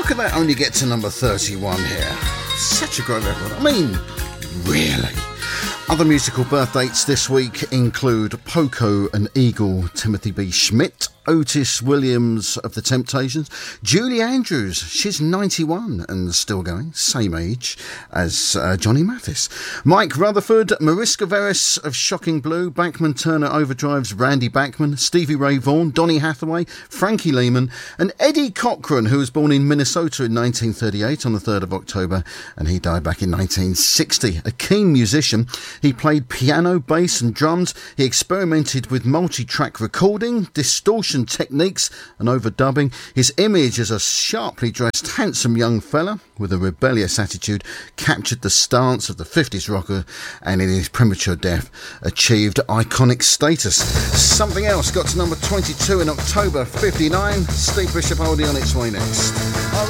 could that only get to number 31 here? Such a great record. I mean, really. Other musical birth dates this week include Poco and Eagle, Timothy B. Schmidt, Otis Williams of The Temptations, Julie Andrews, she's 91 and still going, same age as Johnny Mathis, Mike Rutherford, Mariska Veres of Shocking Blue, Bachman Turner Overdrive's Randy Bachman, Stevie Ray Vaughan, Donny Hathaway, Frankie Lehman and Eddie Cochran, who was born in Minnesota in 1938 on the 3rd of October and he died back in 1960. A keen musician, he played piano, bass and drums. He experimented with multi-track recording, distortion techniques and overdubbing. His image as a sharply dressed, handsome young fella with a rebellious attitude captured the stance of the 50s rocker and in his premature death achieved iconic status. Something Else got to number 22 in October 59. Steve Bishop Oldie on its way next.